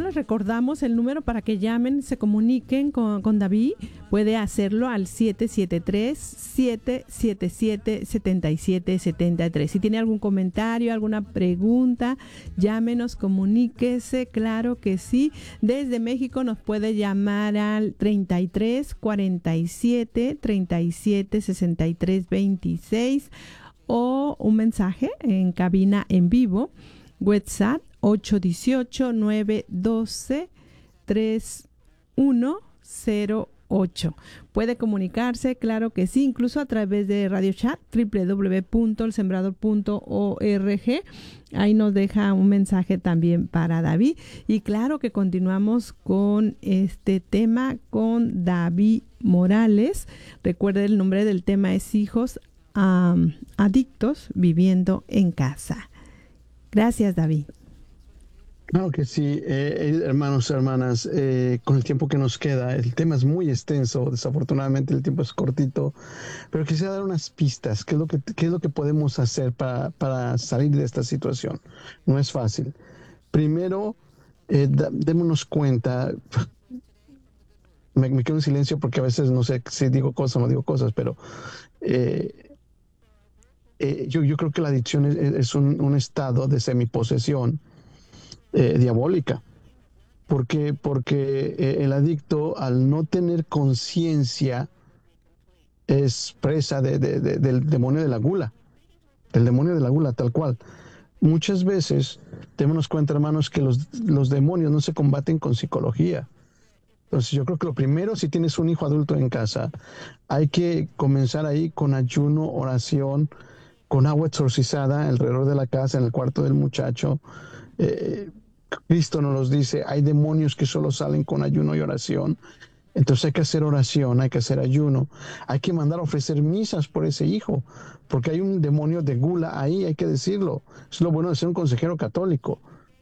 les recordamos el número para que llamen, se comuniquen con David. Puede hacerlo al 773-777-7773. Si tiene algún comentario, alguna pregunta, llámenos, comuníquese, claro que sí. Desde México nos puede llamar al 33 47 37 63 26 o un mensaje en cabina en vivo, WhatsApp 818-912-3108. Puede comunicarse, claro que sí, incluso a través de Radio Chat, www.elsembrador.org. Ahí nos deja un mensaje también para David. Y claro que continuamos con este tema con David Morales. Recuerde, el nombre del tema es Hijos Adictos Viviendo en Casa. Gracias, David. Claro que sí, hermanos, hermanas, con el tiempo que nos queda, el tema es muy extenso, desafortunadamente el tiempo es cortito, pero quisiera dar unas pistas. ¿Qué es lo que podemos hacer para salir de esta situación? No es fácil. Primero, démonos cuenta, me quedo en silencio porque a veces no sé si digo cosas o no digo cosas, pero yo creo que la adicción es un estado de semiposesión diabólica. ¿Por qué? Porque el adicto, al no tener conciencia, es presa del demonio de la gula, tal cual. Muchas veces, démonos cuenta, hermanos, que los demonios no se combaten con psicología. Entonces yo creo que lo primero, si tienes un hijo adulto en casa, hay que comenzar ahí con ayuno, oración, con agua exorcizada alrededor de la casa, en el cuarto del muchacho. Cristo nos los dice, hay demonios que solo salen con ayuno y oración. Entonces hay que hacer oración, hay que hacer ayuno, hay que mandar a ofrecer misas por ese hijo, porque hay un demonio de gula ahí, hay que decirlo. Es lo bueno de ser un consejero católico.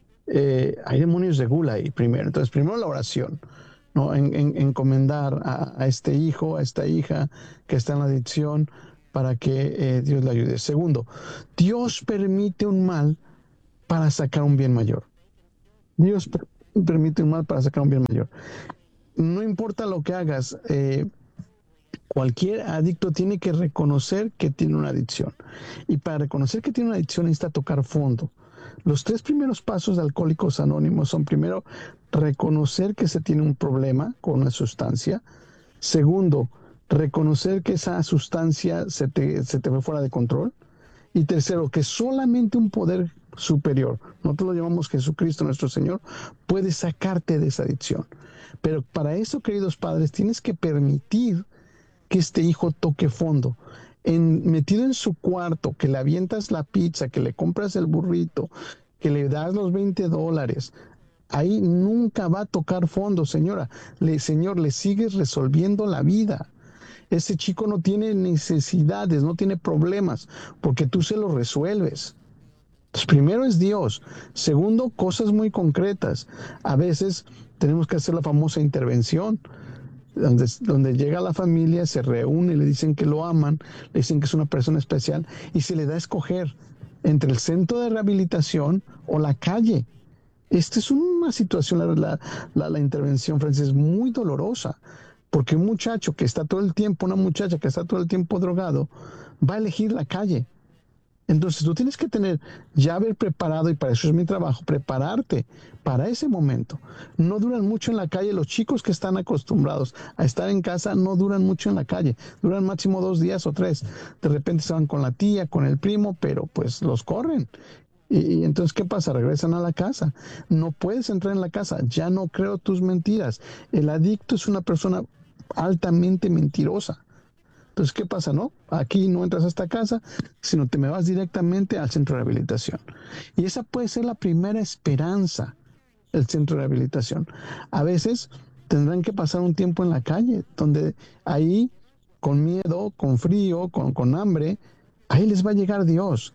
Hay demonios de gula ahí primero. Entonces primero la oración, ¿no? Encomendar a este hijo, a esta hija que está en la adicción, para que Dios le ayude. Segundo, Dios permite un mal para sacar un bien mayor. Dios permite un mal para sacar un bien mayor. No importa lo que hagas, cualquier adicto tiene que reconocer que tiene una adicción. Y para reconocer que tiene una adicción necesita tocar fondo. Los 3 primeros pasos de Alcohólicos Anónimos son: primero, reconocer que se tiene un problema con una sustancia. Segundo, reconocer que esa sustancia se te fue fuera de control. Y tercero, que solamente un poder superior, nosotros lo llamamos Jesucristo nuestro Señor, puede sacarte de esa adicción. Pero para eso, queridos padres, tienes que permitir que este hijo toque fondo. Metido en su cuarto, que le avientas la pizza, que le compras el burrito, que le das los $20, ahí nunca va a tocar fondo, señora. Señor, le sigues resolviendo la vida. Ese chico no tiene necesidades, no tiene problemas, porque tú se los resuelves. Entonces, primero es Dios. Segundo, cosas muy concretas. A veces tenemos que hacer la famosa intervención, donde llega la familia, se reúne, le dicen que lo aman, le dicen que es una persona especial, y se le da a escoger entre el centro de rehabilitación o la calle. Esta es una situación, la intervención, Francis, muy dolorosa. Porque un muchacho que está todo el tiempo, una muchacha que está todo el tiempo drogado, va a elegir la calle. Entonces tú tienes que haber preparado, y para eso es mi trabajo, prepararte para ese momento. No duran mucho en la calle. Los chicos que están acostumbrados a estar en casa no duran mucho en la calle. Duran máximo 2 días o 3. De repente se van con la tía, con el primo, pero pues los corren. Y entonces, ¿qué pasa? Regresan a la casa. No puedes entrar en la casa. Ya no creo tus mentiras. El adicto es una persona altamente mentirosa. Entonces, ¿qué pasa? No, aquí no entras a esta casa, sino te me vas directamente al centro de rehabilitación. Y esa puede ser la primera esperanza, el centro de rehabilitación. A veces tendrán que pasar un tiempo en la calle, donde ahí, con miedo, con frío, con hambre, ahí les va a llegar Dios.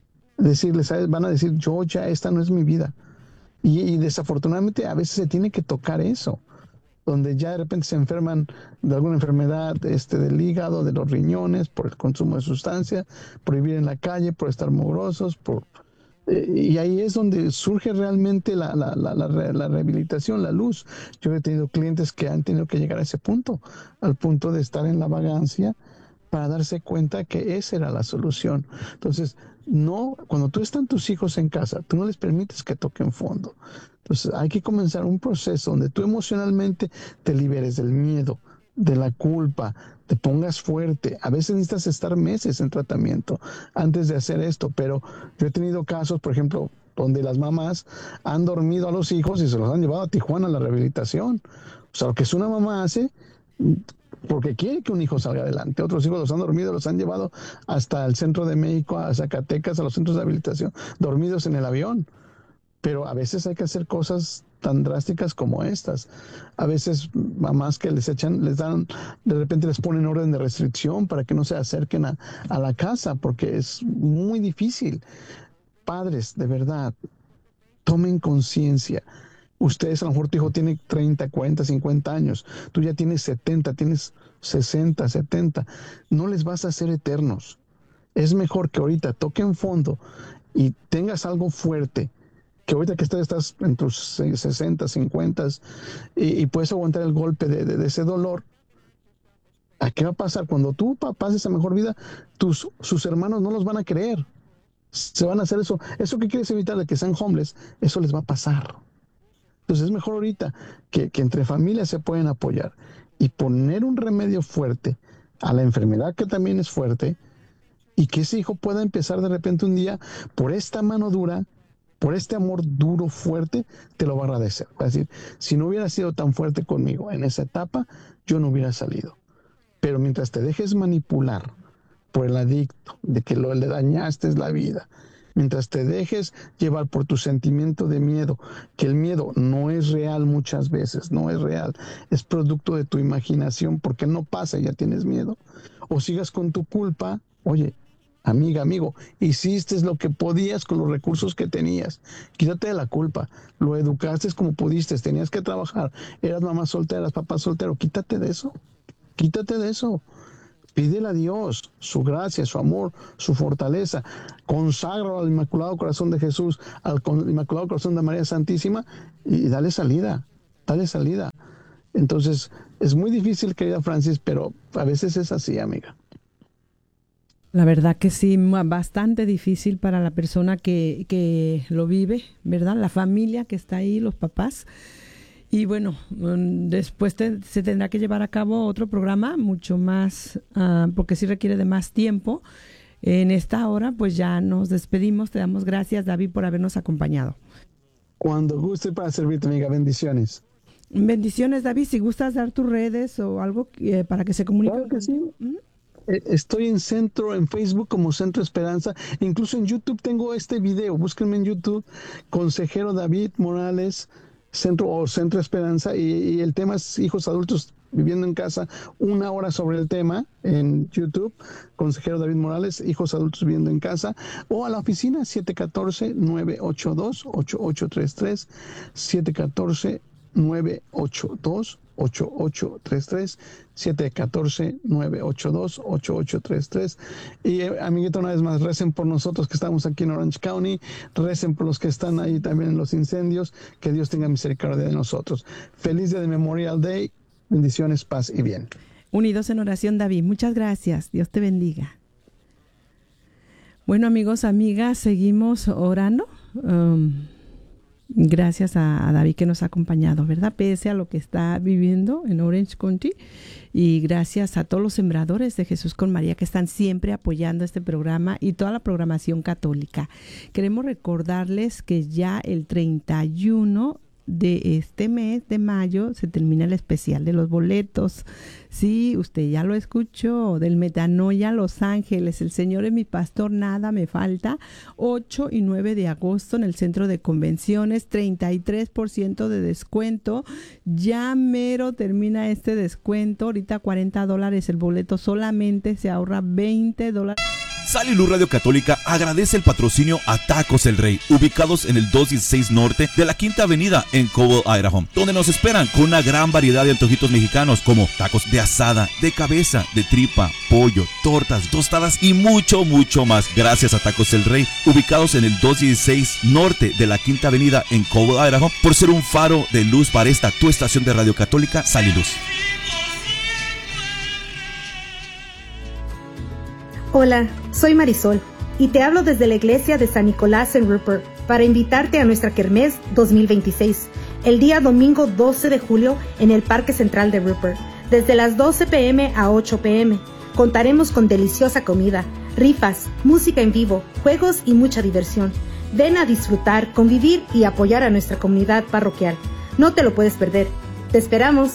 Van a decir, esta no es mi vida. Y desafortunadamente a veces se tiene que tocar eso, donde ya de repente se enferman de alguna enfermedad del hígado, de los riñones, por el consumo de sustancias, por vivir en la calle, por estar mugrosos, por Y ahí es donde surge realmente la rehabilitación, la luz. Yo he tenido clientes que han tenido que llegar a ese punto, al punto de estar en la vagancia para darse cuenta que esa era la solución. Entonces, no, cuando tú están tus hijos en casa, tú no les permites que toquen fondo. Entonces, hay que comenzar un proceso donde tú emocionalmente te liberes del miedo, de la culpa, te pongas fuerte. A veces necesitas estar meses en tratamiento antes de hacer esto, pero yo he tenido casos, por ejemplo, donde las mamás han dormido a los hijos y se los han llevado a Tijuana a la rehabilitación. O sea, lo que es una mamá hace porque quiere que un hijo salga adelante. Otros hijos los han dormido, los han llevado hasta el centro de México, a Zacatecas, a los centros de rehabilitación, dormidos en el avión. Pero a veces hay que hacer cosas tan drásticas como estas. A veces mamás que les dan, de repente les ponen orden de restricción para que no se acerquen a la casa, porque es muy difícil. Padres, de verdad, tomen conciencia. Ustedes, a lo mejor tu hijo tiene 30, 40, 50 años, tú ya tienes 70, tienes 60, 70. No les vas a hacer eternos. Es mejor que ahorita toquen fondo y tengas algo fuerte, que ahorita que estás en tus 60, 50 y puedes aguantar el golpe de ese dolor. ¿A qué va a pasar? Cuando tú pases a mejor vida, sus hermanos no los van a querer. Se van a hacer eso. Eso que quieres evitar, de que sean homeless, eso les va a pasar. Entonces es mejor ahorita que entre familias se pueden apoyar y poner un remedio fuerte a la enfermedad, que también es fuerte, y que ese hijo pueda empezar de repente un día, por esta mano dura, por este amor duro, fuerte, te lo va a agradecer. Va a decir, si no hubiera sido tan fuerte conmigo en esa etapa, yo no hubiera salido. Pero mientras te dejes manipular por el adicto, de que le dañaste la vida, mientras te dejes llevar por tu sentimiento de miedo, que el miedo no es real muchas veces, no es real, es producto de tu imaginación, porque no pasa y ya tienes miedo, o sigas con tu culpa. Oye, amiga, amigo, hiciste lo que podías con los recursos que tenías. Quítate de la culpa. Lo educaste como pudiste, tenías que trabajar, eras mamá soltera, eras papá soltero. Quítate de eso. Quítate de eso. Pídele a Dios su gracia, su amor, su fortaleza. Conságralo al Inmaculado Corazón de Jesús, al Inmaculado Corazón de María Santísima, y dale salida. Dale salida. Entonces, es muy difícil, querida Francis, pero a veces es así, amiga. La verdad que sí, bastante difícil para la persona que lo vive, ¿verdad? La familia que está ahí, los papás. Y bueno, después se tendrá que llevar a cabo otro programa mucho más, porque sí requiere de más tiempo. En esta hora, pues ya nos despedimos. Te damos gracias, David, por habernos acompañado. Cuando guste, para servirte, amiga. Bendiciones. Bendiciones, David. Si gustas dar tus redes o algo para que se comunique. Claro que sí. Estoy en Facebook como Centro Esperanza. Incluso en YouTube tengo este video. Búsquenme en YouTube, Consejero David Morales, Centro Esperanza. Y el tema es hijos adultos viviendo en casa. 1 hora sobre el tema en YouTube, Consejero David Morales, hijos adultos viviendo en casa. O a la oficina, 714-982-8833. 714-982-8833, 714-982-8833. Y amiguito, una vez más, recen por nosotros que estamos aquí en Orange County, recen por los que están ahí también en los incendios, que Dios tenga misericordia de nosotros. Feliz día de Memorial Day, bendiciones, paz y bien. Unidos en oración, David, muchas gracias, Dios te bendiga. Bueno, amigos, amigas, seguimos orando. Gracias a David que nos ha acompañado, ¿verdad? Pese a lo que está viviendo en Orange County. Y gracias a todos los sembradores de Jesús con María que están siempre apoyando este programa y toda la programación católica. Queremos recordarles que ya el 31 de este mes de mayo se termina el especial de los boletos. Sí, usted ya lo escuchó, del Metanoia Los Ángeles, El Señor es mi pastor, nada me falta. 8 y 9 de agosto en el Centro de Convenciones, 33% de descuento. Ya mero termina este descuento, ahorita $40 el boleto, solamente se ahorra $20. Sal y Luz Radio Católica agradece el patrocinio a Tacos El Rey, ubicados en el 216 Norte de la Quinta Avenida en Cobble, Idaho, donde nos esperan con una gran variedad de antojitos mexicanos como tacos de asada, de cabeza, de tripa, pollo, tortas, tostadas y mucho, mucho más. Gracias a Tacos El Rey, ubicados en el 216 Norte de la Quinta Avenida en Cobble, Idaho, por ser un faro de luz para esta tu estación de Radio Católica, Sal y Luz. Hola, soy Marisol y te hablo desde la iglesia de San Nicolás en Rupert para invitarte a nuestra Kermés 2026, el día domingo 12 de julio en el Parque Central de Rupert, desde las 12 p.m. a 8 p.m. Contaremos con deliciosa comida, rifas, música en vivo, juegos y mucha diversión. Ven a disfrutar, convivir y apoyar a nuestra comunidad parroquial. No te lo puedes perder. ¡Te esperamos!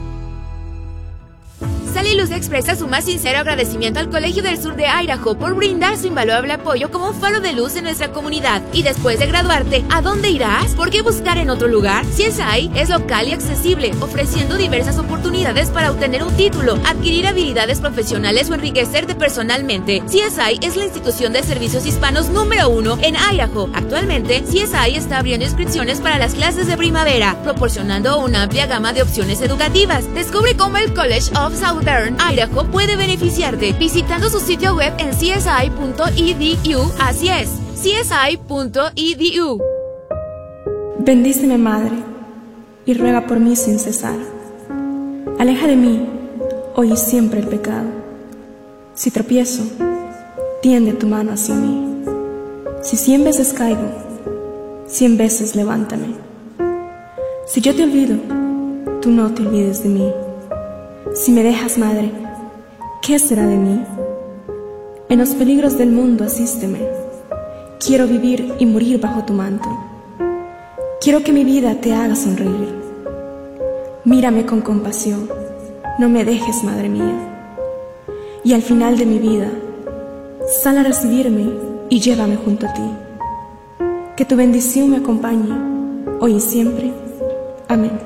Sal y Luz expresa su más sincero agradecimiento al Colegio del Sur de Idaho por brindar su invaluable apoyo como un faro de luz en nuestra comunidad. Y después de graduarte, ¿a dónde irás? ¿Por qué buscar en otro lugar? CSI es local y accesible, ofreciendo diversas oportunidades para obtener un título, adquirir habilidades profesionales o enriquecerte personalmente. CSI es la institución de servicios hispanos número 1 en Idaho. Actualmente, CSI está abriendo inscripciones para las clases de primavera, proporcionando una amplia gama de opciones educativas. Descubre cómo el College of Southern Idaho puede beneficiarte visitando su sitio web en csi.edu. Así es, csi.edu. Bendíceme, Madre, y ruega por mí sin cesar. Aleja de mí, hoy y siempre, el pecado. Si tropiezo, tiende tu mano hacia mí. Si 100 veces caigo, 100 veces levántame. Si yo te olvido, tú no te olvides de mí. Si me dejas, Madre, ¿qué será de mí? En los peligros del mundo asísteme. Quiero vivir y morir bajo tu manto. Quiero que mi vida te haga sonreír. Mírame con compasión, no me dejes, Madre mía. Y al final de mi vida, sal a recibirme y llévame junto a ti. Que tu bendición me acompañe, hoy y siempre. Amén.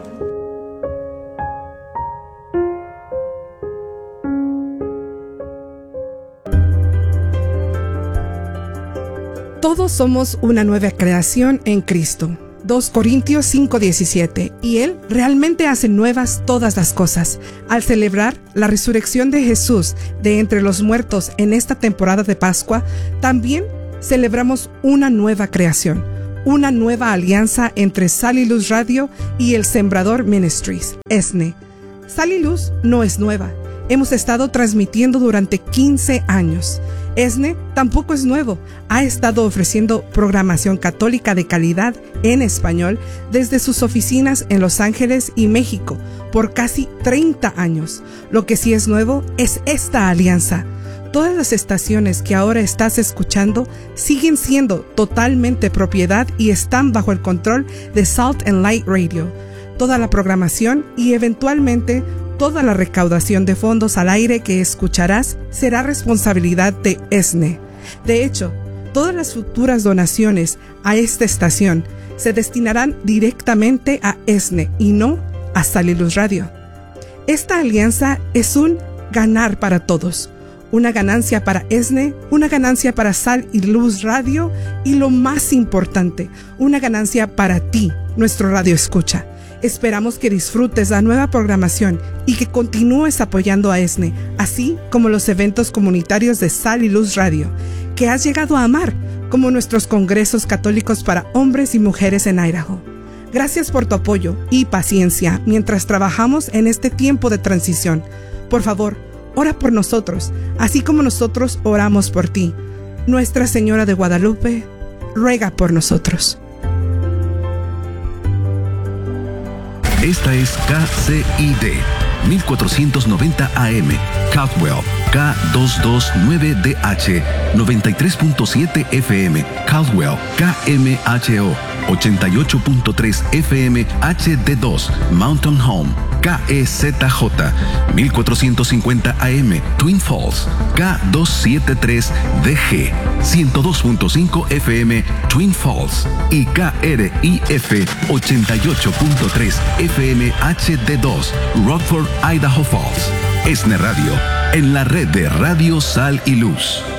Todos somos una nueva creación en Cristo. 2 Corintios 5:17. Y Él realmente hace nuevas todas las cosas. Al celebrar la resurrección de Jesús de entre los muertos en esta temporada de Pascua, también celebramos una nueva creación, una nueva alianza entre Sal y Luz Radio y el Sembrador Ministries, ESNE. Sal y Luz no es nueva. Hemos estado transmitiendo durante 15 años. ESNE tampoco es nuevo. Ha estado ofreciendo programación católica de calidad en español desde sus oficinas en Los Ángeles y México por casi 30 años. Lo que sí es nuevo es esta alianza. Todas las estaciones que ahora estás escuchando siguen siendo totalmente propiedad y están bajo el control de Salt and Light Radio. Toda la programación y eventualmente toda la recaudación de fondos al aire que escucharás será responsabilidad de ESNE. De hecho, todas las futuras donaciones a esta estación se destinarán directamente a ESNE y no a Sal y Luz Radio. Esta alianza es un ganar para todos. Una ganancia para ESNE, una ganancia para Sal y Luz Radio y lo más importante, una ganancia para ti, nuestro radio escucha. Esperamos que disfrutes la nueva programación y que continúes apoyando a ESNE, así como los eventos comunitarios de Sal y Luz Radio, que has llegado a amar, como nuestros congresos católicos para hombres y mujeres en Idaho. Gracias por tu apoyo y paciencia mientras trabajamos en este tiempo de transición. Por favor, ora por nosotros, así como nosotros oramos por ti. Nuestra Señora de Guadalupe, ruega por nosotros. Esta es KCID 1490 AM, Caldwell, K229DH, 93.7 FM, Caldwell, KMHO, 88.3 FM, HD2, Mountain Home, KEZJ, 1450 AM, Twin Falls, K273DG, 102.5 FM, Twin Falls y KRIF 88.3 FM HD2, Rockford, Idaho Falls. ESNE Radio, en la red de Radio Sal y Luz.